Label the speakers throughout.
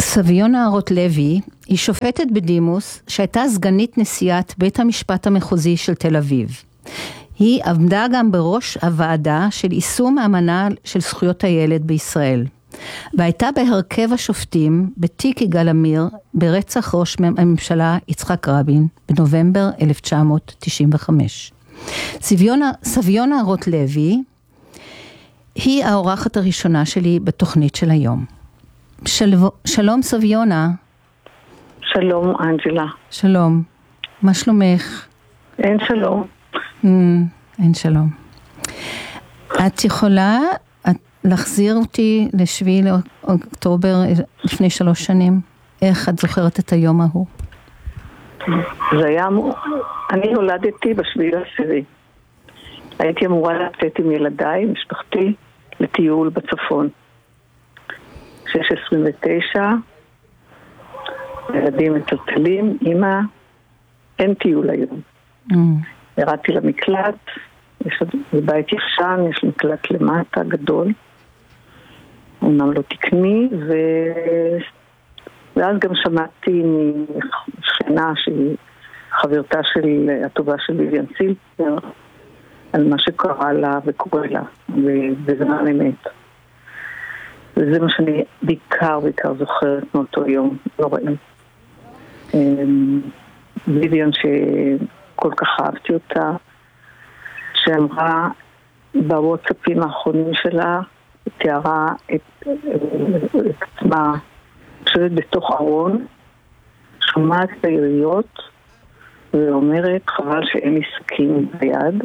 Speaker 1: סביונה רוטלוי היא שופטת בדימוס שהייתה סגנית נשיאת בית המשפט המחוזי של תל אביב. היא עמדה גם בראש הוועדה של יישום האמנה של זכויות הילד בישראל. והייתה בהרכב השופטים בתיק יגאל עמיר ברצח ראש הממשלה יצחק רבין בנובמבר 1995. סביונה רוטלוי היא האורחת הראשונה שלי בתוכנית של היום. שלום סביונה.
Speaker 2: שלום אנג'לה.
Speaker 1: שלום. מה שלומך?
Speaker 2: אין שלום.
Speaker 1: אין שלום. את יכולה להחזיר אותי לשביעי לאוקטובר לפני 3 שנים? איך את זוכרת את היום ההוא?
Speaker 2: זה היה, אני נולדתי בשביעי לעשירי. הייתי אמורה לצאת עם ילדיי, משפחתי, לטיול בצפון. 6:29, ילדים מטלטלים, אמא, אין טיול היום. ירדתי למקלט, זה בית ישן, יש מקלט למטה גדול, אומנם לא תקני, ואז גם שמעתי משכנה שהיא חברתה הטובה של ויויאן סילבר, על מה שקרה לה וקורה לה, וזמן אמת. וזה מה שאני בעיקר זוכרת מאותו יום, לא ראיתי. ויויאן שכל כך אהבתי אותה, שאמרה בוואטסאפים האחרונים שלה, תיארה את עצמה, שואלת בתוך ארון, שומעת את היריות, ואומרת חבל שאין לי סכין ביד,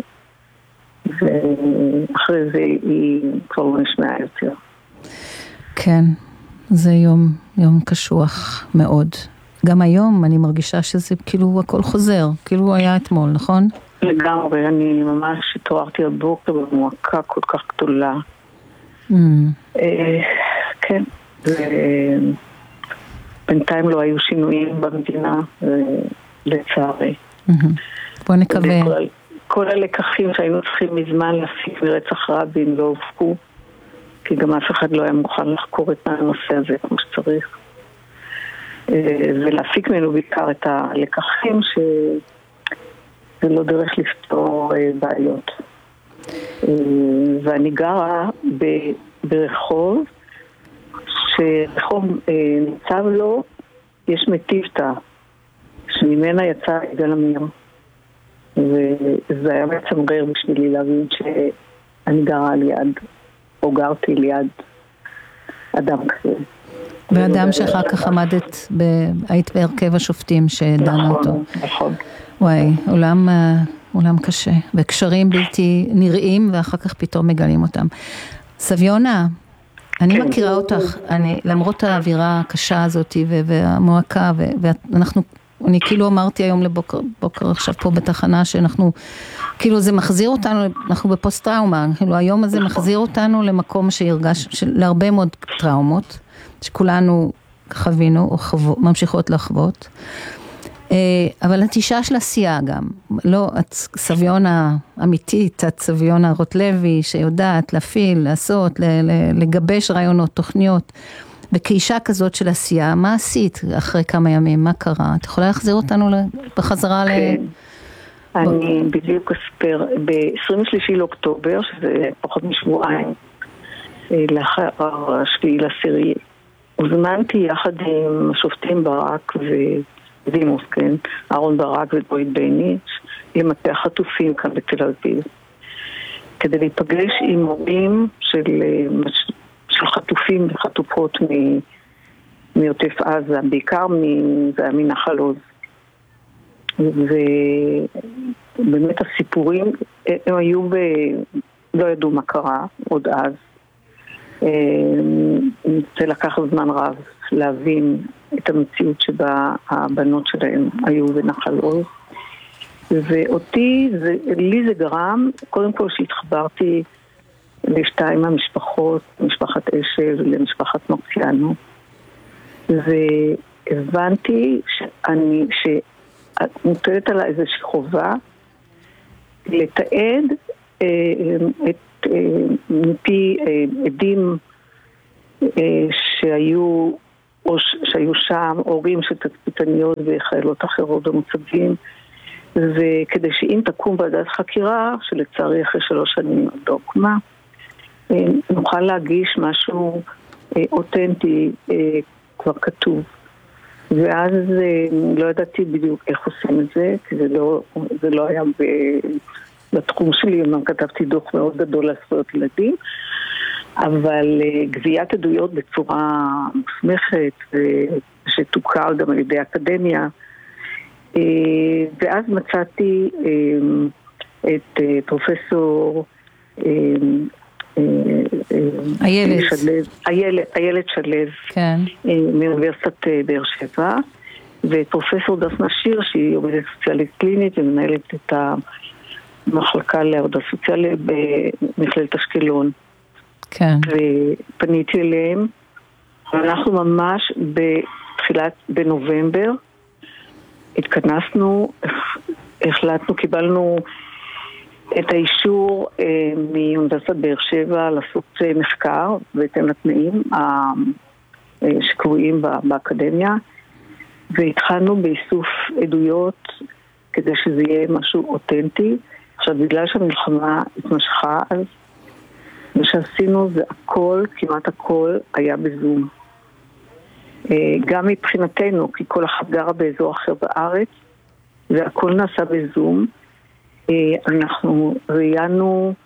Speaker 2: ואחרי זה היא כבר לא נשמעה יותר.
Speaker 1: כן, זה יום קשוח מאוד. גם היום אני מרגישה שזה כאילו הכל חוזר, כאילו היה אתמול, נכון?
Speaker 2: לגמרי, אני ממש התעוררתי הבוקר במועקה כל כך גדולה. כן, בינתיים לא היו שינויים במדינה, לצערי.
Speaker 1: בוא נקווה.
Speaker 2: כל הלקחים שהיינו צריכים מזמן להפיק מרצח רבין לא הופקו, כי גם אף אחד לא היה מוכן לחקור את הנושא הזה כמו שצריך. ולהפיק ממנו בעיקר את הלקחים שזה לא דרך לפתור בעיות. ואני גרה ברחוב, שרחוב ניצב לו, יש מטיבתא, שממנה יצא יגאל עמיר. וזה היה מצמרר בשבילי להבין שאני גרה ליד, או גרתי ליד אדם כזה.
Speaker 1: ואדם שאחר כך עמדת, היית בהרכב השופטים שדנו אותו.
Speaker 2: נכון.
Speaker 1: וואי, עולם קשה, וקשרים בלתי נראים, ואחר כך פתאום מגלים אותם. סביונה, אני מכירה אותך, למרות האווירה הקשה הזאת, והמועקה, אני כאילו אמרתי היום לבוקר עכשיו פה בתחנה, שאנחנו, כאילו זה מחזיר אותנו, אנחנו בפוסט טראומה, כאילו היום הזה מחזיר אותנו למקום שהרגש, להרבה מאוד טראומות, שכולנו חווינו או ממשיכות לחוות. אבל את אישה של עשייה גם, לא, את סביונה אמיתית, את סביונה רוטלוי שיודעת להפעיל, לעשות, לגבש רעיונות, תוכניות, וכאישה כזאת של עשייה, מה עשית אחרי כמה ימים, מה קרה? את יכולה להחזיר אותנו בחזרה
Speaker 2: אני בדיוק אספר, ב-23 לאוקטובר, שזה פחות משבועיים, לאחר 7/10, הוזמנתי יחד עם השופטים ברק ודימוס, כן, אהרון ברק ודוד בייניש, למטה החטופים כאן בתל אביב, כדי להיפגש עם מורים של חטופים וחטופות מעוטף עזה, בעיקר מנחל עוז. ובאמת הסיפורים, הם היו לא ידעו מה קרה עוד אז. זה לקח זמן רב להבין את המציאות שבה הבנות שלהם היו בנחל עוז. ואותי, לי זה גרם, קודם כל שהתחברתי לשתיים מהמשפחות, משפחת אשל למשפחת מרציאנו, והבנתי שאת מוטלת עליי איזושהי חובה לתעד מפי עדים שהיו או שהיו שם הורים של תצפיתניות וחיילות אחרות במוצבים, וכדי שאם תקום ועדת חקירה, שלצערי אחרי 3 שנים עוד לא הוקמה, נוכל להגיש משהו אותנטי כבר כתוב. ואז לא ידעתי בדיוק איך עושים את זה, כי זה לא היה בתחום שלי, אמנם כתבתי דוח מאוד גדול על זכויות ילדים, אבל גביית עדויות בצורה מוסמכת, שתוכר גם על ידי האקדמיה, ואז מצאתי את פרופסור איילת שלו,
Speaker 1: כן.
Speaker 2: מאוניברסיטת באר שבע, ופרופסור דפנה שיר, שהיא עובדת סוציאלית קלינית ומנהלת את המחלקה לעבודה סוציאלית במכללת אשקלון.
Speaker 1: כן.
Speaker 2: ופניתי אליהם, ואנחנו ממש בנובמבר התכנסנו, החלטנו, קיבלנו את האישור מאוניברסיטת באר שבע לעשות מחקר בהתאם לתנאים שקבועים באקדמיה, והתחלנו באיסוף עדויות כדי שזה יהיה משהו אותנטי. עכשיו, בגלל שהמלחמה התמשכה, אז מה שעשינו זה הכל, כמעט הכל היה בזום. גם מבחינתנו, כי כל אחת גרה באזור אחר בארץ, והכל נעשה בזום. אנחנו ראיינו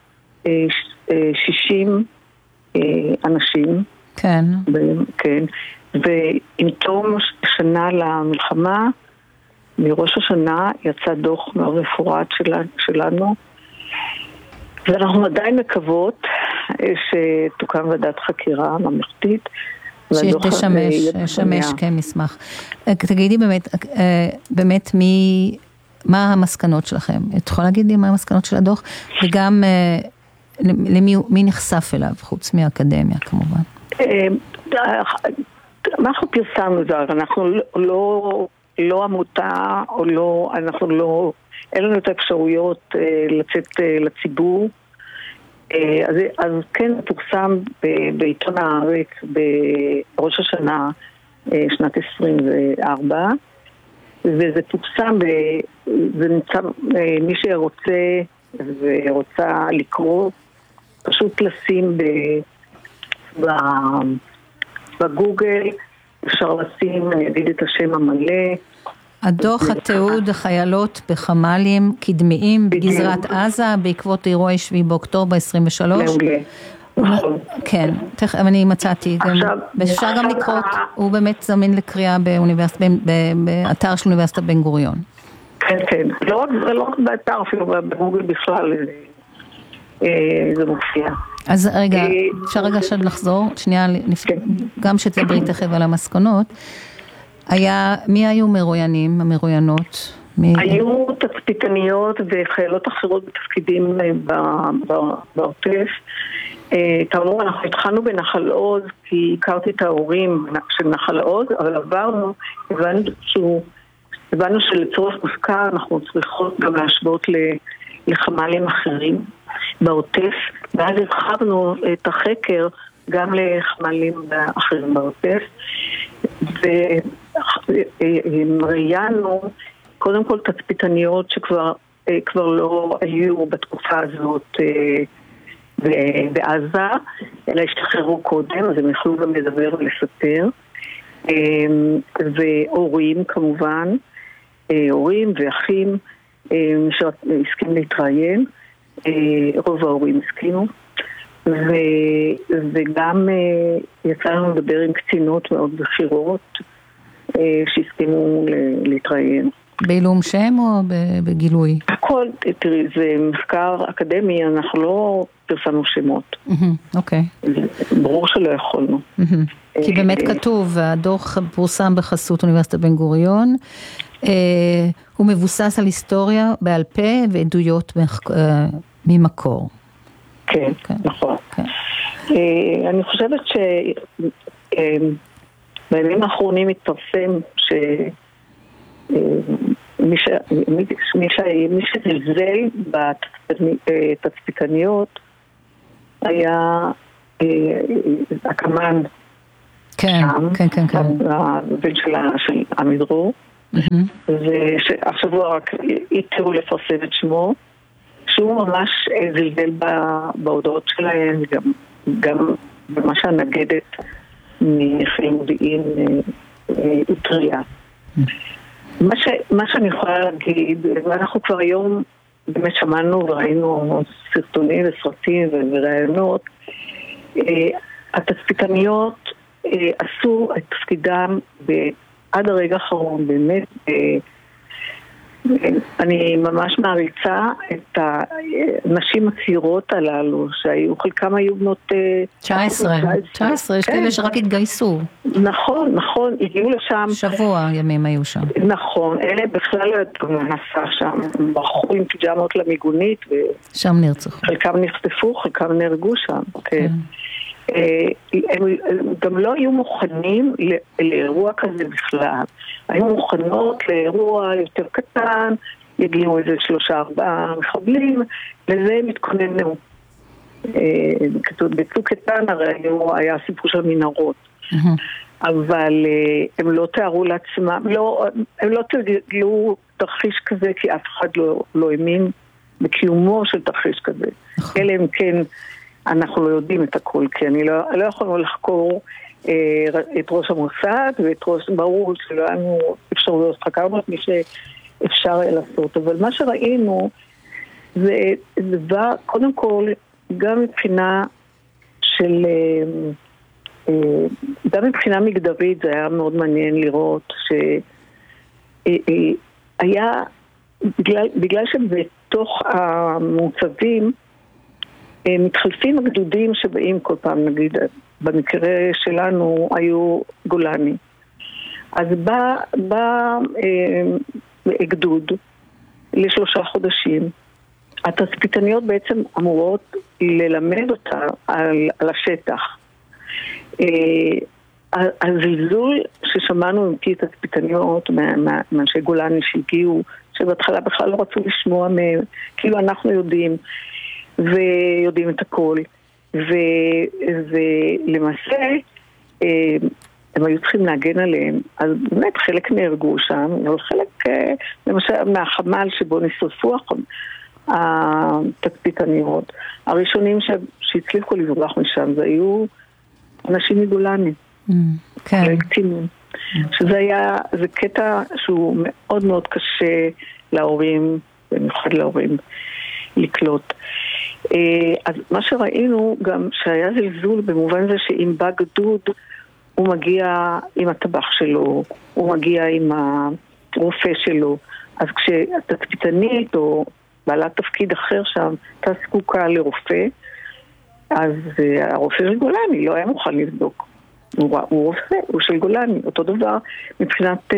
Speaker 2: 60 אנשים.
Speaker 1: כן.
Speaker 2: כן. ועם תום שנה למלחמה, מראש השנה יצא דוח מאוד מפורט שלנו, ואנחנו עדיין מקוות שתוקם ועדת חקירה ממלכתית.
Speaker 1: שתשמש כמסמך. תגידי באמת מה המסקנות שלכם? את יכולה להגיד לי מה המסקנות של הדוח? וגם מי נחשף אליו, חוץ מהאקדמיה כמובן?
Speaker 2: אנחנו פרסמנו זה, אנחנו לא עמותה, או לא, אנחנו לא, אין לנו את האפשרויות לצאת לציבור. אז כן, פורסם בעיתון הארץ בראש השנה שנת 24, וזה פורסם, זה נמצא, מי שרוצה ורוצה לקרוא, פשוט לשים בגוגל, אפשר לשים, אני אגיד את השם המלא.
Speaker 1: הדוח התיעוד החיילות בחמ"לים קדמיים בגזרת עזה בעקבות אירועי 7 באוקטובר 23.
Speaker 2: מעולה.
Speaker 1: כן, אני מצאתי, אפשר גם לקרוא, הוא באמת זמין לקריאה באתר של אוניברסיטת בן גוריון.
Speaker 2: כן, כן, לא רק באתר, אפילו בגוגל בכלל זה מופיע.
Speaker 1: אז רגע, אפשר רגע שעד לחזור, שנייה, גם שתדברי תכף על המסקנות. מי היו מרואיינים, המרואיינות?
Speaker 2: היו תצפיתניות וחיילות אחרות בתפקידים בעוטף. כאמור, אנחנו התחלנו בנחל עוז, כי הכרתי את ההורים של נחל עוז, אבל הבנו שלצורך מחקר אנחנו צריכות גם להשוות לחמ"לים אחרים בעוטף, ואז הרחבנו את החקר גם לחמ"לים אחרים בעוטף, וראיינו קודם כל תצפיתניות שכבר לא היו בתקופה הזאת בעזה, אלא השתחררו קודם, אז הם יכלו גם לדבר ולספר, והורים כמובן, הורים ואחים שהסכים להתראיין, רוב ההורים הסכימו, וגם יצא לנו לדבר עם קצינות מאוד בכירות שהסכימו להתראיין.
Speaker 1: בעילום שם או בגילוי?
Speaker 2: הכל, תראי, זה מחקר אקדמי, אנחנו לא פרסמנו שמות.
Speaker 1: אוקיי.
Speaker 2: ברור שלא יכולנו.
Speaker 1: כי באמת כתוב, הדוח פורסם בחסות אוניברסיטת בן גוריון, הוא מבוסס על היסטוריה בעל פה ועדויות ממקור.
Speaker 2: כן, נכון. אני חושבת שבימים האחרונים התפרסם מי שזלזל בתצפיתניות היה הקמן
Speaker 1: כן, כן, כן, כן.
Speaker 2: הבן של המדרור. והשבוע רק התחילו לפרסם את שמו, שהוא ממש זלזל בהודעות שלהם, גם במה שהנגדת מחיל מודיעין הטריה. מה שאני יכולה להגיד, ואנחנו כבר היום באמת שמענו וראינו סרטונים וסרטים וראיונות, התצפיתניות עשו את תפקידם עד הרגע האחרון, באמת. אני ממש מעריצה את הנשים הצעירות הללו, חלקם היו בנות
Speaker 1: 19, יש כאלה שרק התגייסו.
Speaker 2: נכון, הגיעו לשם.
Speaker 1: שבוע ימים היו שם.
Speaker 2: נכון, אלה בכלל נסע שם, ברחו עם פיג'מות למיגונית.
Speaker 1: שם נרצחו.
Speaker 2: חלקם נחטפו, חלקם נהרגו שם, כן. הם גם לא היו מוכנים לאירוע כזה בכלל. היו מוכנות לאירוע יותר קטן, יגיעו איזה 3-4 מחבלים, לזה הם התכוננו. בצוק קטן הרי היה סיפור של מנהרות. אבל הם לא תיארו לעצמם, הם לא תרגלו תרחיש כזה, כי אף אחד לא האמין בקיומו של תרחיש כזה. אלא אם כן אנחנו לא יודעים את הכל, כי אני לא יכולה לחקור את ראש המוסד ואת ראש, ברור שלא היה לנו אפשרויות, חקרנו את מי שאפשר לעשות, אבל מה שראינו זה דבר, קודם כל, גם מבחינה של, גם מבחינה מגדרית זה היה מאוד מעניין לראות שהיה, בגלל שבתוך המוצבים מתחלפים הגדודים שבאים כל פעם, נגיד, במקרה שלנו היו גולני. אז בא גדוד ל3 חודשים. התצפיתניות בעצם אמורות ללמד אותה על השטח. הזלזול ששמענו מפי תצפיתניות מאנשי גולני שהגיעו, שבהתחלה בכלל לא רצו לשמוע מהם, כאילו אנחנו יודעים את הכל, ולמעשה הם היו צריכים להגן עליהם. אז באמת חלק נהרגו שם, אבל חלק למשל מהחמ"ל שבו נשרפו התצפיתניות, הראשונים שהצליחו לברוח משם זה היו אנשים מגולני, קצינים, זה קטע שהוא מאוד מאוד קשה להורים, במיוחד להורים לקלוט. אז מה שראינו גם שהיה זלזול במובן זה שאם בא גדוד הוא מגיע עם הטבח שלו, הוא מגיע עם הרופא שלו, אז כשהתצפיתנית או בעלת תפקיד אחר שם תזקוקה לרופא, אז הרופא של גולני לא היה מוכן לבדוק, הוא רופא, הוא של גולני, אותו דבר מבחינת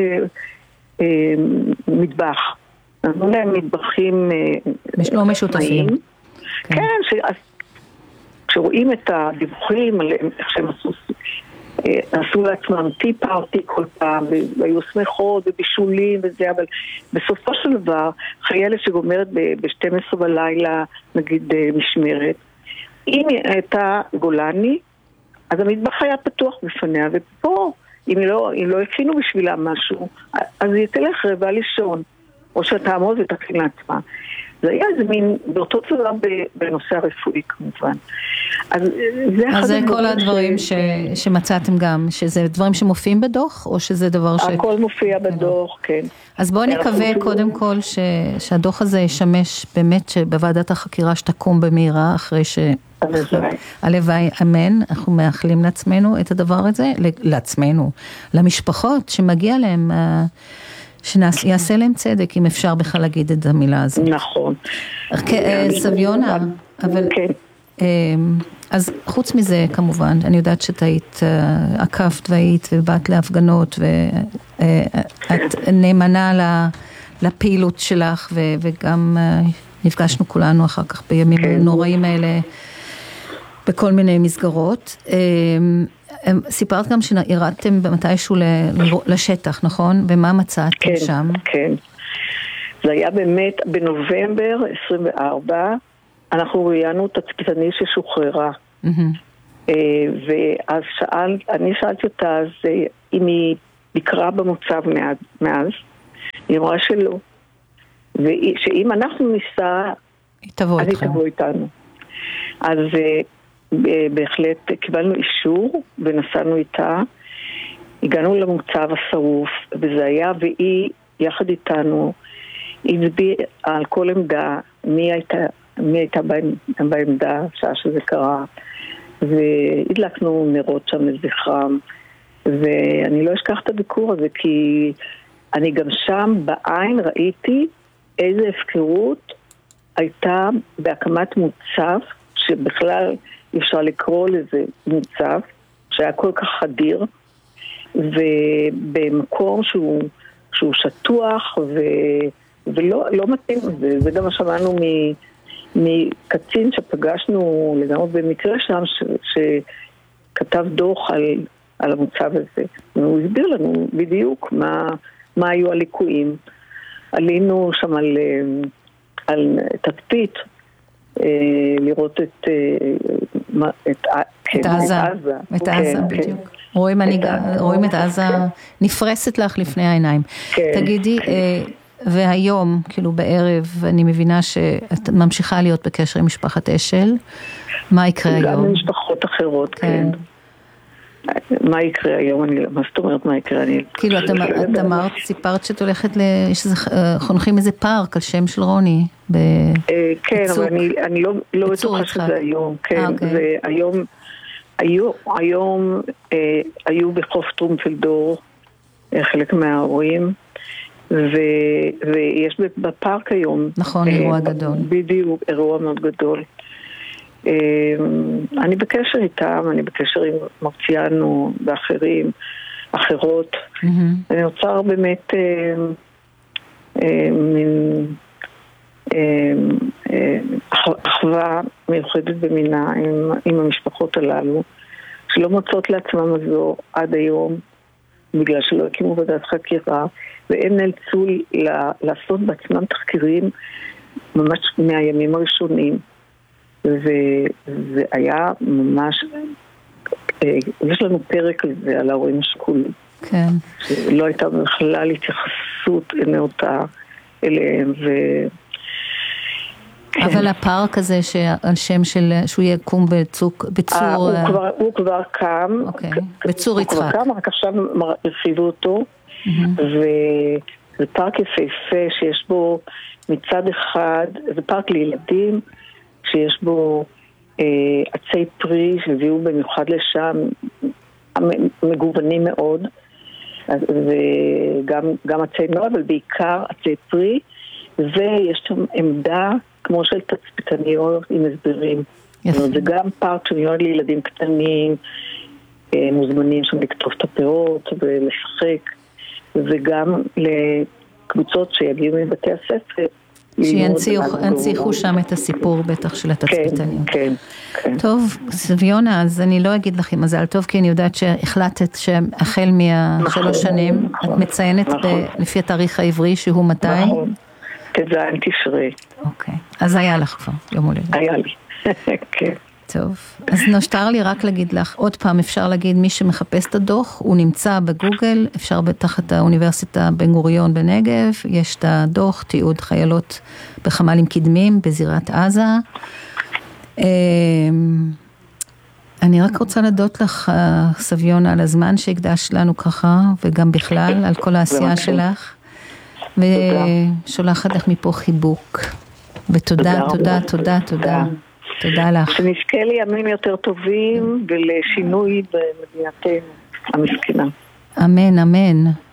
Speaker 2: מטבח, נתנו להם מטבחים
Speaker 1: לא משותפים.
Speaker 2: כן, כשרואים את הדיווחים על איך שהם עשו לעצמם טי-פארטי כל פעם, והיו שמחות ובישולים וזה, אבל בסופו של דבר, חיילת שגומרת ב-12 בלילה, נגיד משמרת, אם היא הייתה גולני, אז המטבח היה פתוח בפניה, ופה, אם לא הכינו בשבילה משהו, אז היא תלך רבע לישון, או שתעמוד ותכין לעצמה. זה היה איזה מין, באותו צורה בנושא הרפואי כמובן. אז
Speaker 1: זה כל הדברים שמצאתם גם, שזה דברים שמופיעים בדוח, או שזה דבר
Speaker 2: הכל מופיע בדוח, כן.
Speaker 1: אז בואו נקווה קודם כל שהדוח הזה ישמש באמת שבוועדת החקירה שתקום במהירה, אחרי הלוואי אמן, אנחנו מאחלים לעצמנו את הדבר הזה, לעצמנו, למשפחות שמגיע להם שיעשה להם צדק, אם אפשר בכלל להגיד את המילה הזאת.
Speaker 2: נכון.
Speaker 1: סביונה, אבל אז חוץ מזה כמובן, אני יודעת שאת היית עקבת והיית ובאת להפגנות ואת נאמנה לפעילות שלך וגם נפגשנו כולנו אחר כך בימים הנוראים האלה בכל מיני מסגרות. סיפרת גם שירדתם מתישהו לשטח, נכון? ומה מצאתם שם?
Speaker 2: כן. זה היה באמת בנובמבר 24, אנחנו ראיינו תצפיתנית ששוחררה. ואז אני שאלתי אותה אז אם היא ביקרה במוצב מאז, היא אמרה שלא. ושאם אנחנו ניסע,
Speaker 1: אז
Speaker 2: היא תבוא איתנו. אז בהחלט קיבלנו אישור ונסענו איתה, הגענו למוצב השרוף, וזה היה, והיא יחד איתנו, הצביעה על כל עמדה, מי הייתה בעמדה, שעה שזה קרה, והדלקנו נרות שם לזכרם, ואני לא אשכח את הביקור הזה, כי אני גם שם בעין ראיתי איזה הפקרות הייתה בהקמת מוצב, שבכלל אפשר לקרוא לזה מוצב, שהיה כל כך חדיר, ובמקום שהוא שטוח ולא מתאים לזה. זה גם מה שמענו מקצין שפגשנו לגמרי במקרה שם, שכתב דוח על המוצב הזה. הוא הסביר לנו בדיוק מה היו הליקויים. עלינו שם על תצפית, לראות את
Speaker 1: עזה, בדיוק. רואים את עזה נפרסת לך לפני העיניים. תגידי, והיום, כאילו בערב, אני מבינה שאת ממשיכה להיות בקשר עם משפחת אשל. מה יקרה היום?
Speaker 2: גם עם משפחות אחרות, כן. מה יקרה היום? מה זאת אומרת מה יקרה?
Speaker 1: כאילו, את אמרת, סיפרת שאת הולכת חונכים איזה פארק על שם של רוני.
Speaker 2: כן, אבל אני לא בטוחה שזה היום. כן, זה היום היו בחוף טרומפלדור חלק מההורים, ויש בפארק היום.
Speaker 1: נכון, אירוע גדול.
Speaker 2: בדיוק, אירוע מאוד גדול. אני בקשר איתם, אני בקשר עם מרציאנו ואחרים, אחרות. אני נוצר באמת מין אחווה מיוחדת במינה עם המשפחות הללו, שלא מוצאות לעצמם הזו עד היום, בגלל שלא הקימו ועדת חקירה, והם נאלצו לעשות בעצמם תחקירים ממש מהימים הראשונים. וזה היה ממש, יש לנו פרק על זה, על ההורים השכולים.
Speaker 1: כן.
Speaker 2: לא הייתה בכלל התייחסות נאותה אליהם,
Speaker 1: אבל הפארק הזה על שם של, שהוא יקום בצור...
Speaker 2: הוא כבר קם.
Speaker 1: בצור יצחק.
Speaker 2: הוא כבר קם, רק עכשיו הרחיבו אותו, וזה פארק יפהפה שיש בו מצד אחד, זה פארק לילדים, שיש בו עצי פרי שהביאו במיוחד לשם, מגוונים מאוד, וגם עצי נוער, אבל בעיקר עצי פרי, ויש שם עמדה כמו של תצפיתניות עם הסברים. זה גם פארק שמיועד לילדים קטנים, מוזמנים שם לכתוב את הפירות ולשחק, וגם לקבוצות שיגיעו מבתי הספר,
Speaker 1: שינציחו שם את הסיפור בטח של התצפיתניות.
Speaker 2: כן, כן.
Speaker 1: טוב, סביונה, אז אני לא אגיד לך עם מזל טוב, כי אני יודעת שהחלטת שהחל מה3 שנים, את מציינת לפי התאריך העברי שהוא מתי?
Speaker 2: נכון, תזען תשרי.
Speaker 1: אוקיי, אז היה לך כבר יום הולדת.
Speaker 2: היה לי, כן.
Speaker 1: טוב, אז נשאר לי רק להגיד לך, עוד פעם אפשר להגיד, מי שמחפש את הדוח, הוא נמצא בגוגל, אפשר תחת האוניברסיטה בן גוריון בנגב, יש את הדוח, תיעוד חיילות בחמ"לים קדמיים, בזירת עזה. אני רק רוצה להודות לך, סביונה, על הזמן שהקדש לנו ככה, וגם בכלל, על כל העשייה שלך, ושולחת לך מפה חיבוק. ותודה, תודה, תודה, תודה. תודה לך.
Speaker 2: שנזכה לי ימים יותר טובים ולשינוי במדינתנו המסכנה.
Speaker 1: אמן, אמן.